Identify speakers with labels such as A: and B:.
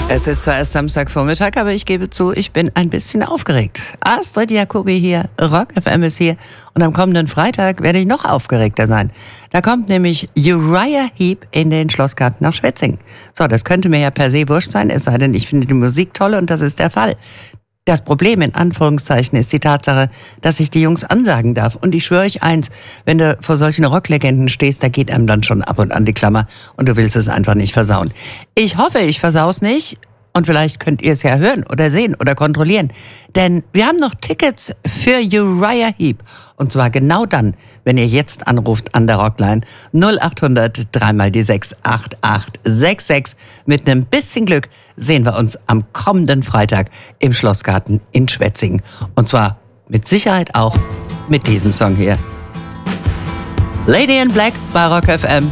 A: Es ist zwar erst Samstagvormittag, aber ich gebe zu, ich bin ein bisschen aufgeregt. Astrid Jacobi hier, Rock FM ist hier und am kommenden Freitag werde ich noch aufgeregter sein. Da kommt nämlich Uriah Heep in den Schlossgarten nach Schwetzingen. So, das könnte mir ja per se wurscht sein, es sei denn, ich finde die Musik toll und das ist der Fall. Das Problem in Anführungszeichen ist die Tatsache, dass ich die Jungs ansagen darf. Und ich schwöre euch eins, wenn du vor solchen Rocklegenden stehst, da geht einem dann schon ab und an die Klammer und du willst es einfach nicht versauen. Ich hoffe, ich versau's nicht und vielleicht könnt ihr es ja hören oder sehen oder kontrollieren. Denn wir haben noch Tickets für Uriah Heep. Und zwar genau dann, wenn ihr jetzt anruft an der Rockline 0800 3 die 6 8866. Mit einem bisschen Glück sehen wir uns am kommenden Freitag im Schlossgarten in Schwetzingen. Und zwar mit Sicherheit auch mit diesem Song hier. Lady in Black bei Rock FM.